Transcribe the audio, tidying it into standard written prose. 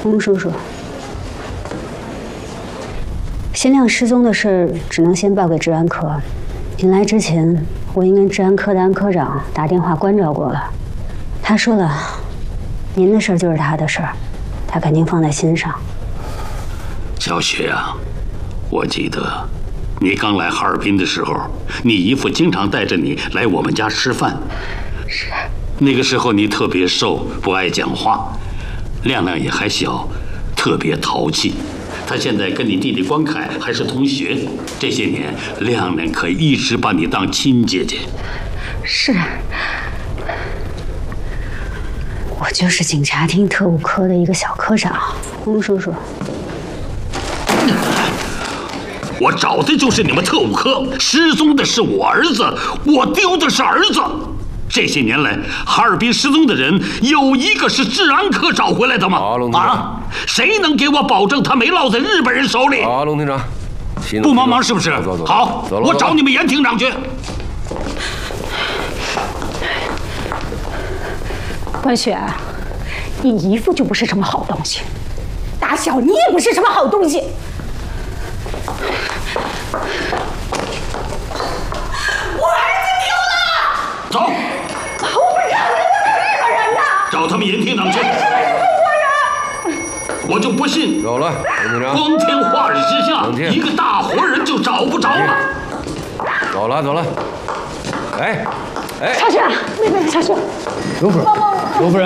洪叔叔，新亮失踪的事只能先报给治安科。您来之前，我已跟治安科的安科长打电话关照过了，他说了，您的事就是他的事儿，他肯定放在心上。 小雪啊，我记得你刚来哈尔滨的时候，你姨父经常带着你来我们家吃饭。 是。 那个时候你特别瘦，不爱讲话，亮亮也还小，特别淘气。他现在跟你弟弟光凯还是同学，这些年亮亮可一直把你当亲姐姐。 是。我就是警察厅特务科的一个小科长，洪叔叔。 我找的就是你们特务科，失踪的是我儿子，我丢的是儿子。这些年来，哈尔滨失踪的人有一个是治安科找回来的吗？啊，谁能给我保证他没落在日本人手里？ 好，龙厅长， 不帮忙是不是？ 走， 好，我找你们严厅长去。 关雪，你姨父就不是什么好东西，大小你也不是什么好东西。我儿子丢了！ 走！ 我不是日本人呐！ 找他们严厅长去！ 日本是中国人！ 我就不信。走了，严厅长。光天化日之下，一个大活人就找不着了。走了。哎， 小雪，那边小雪， 刘夫人，刘夫人。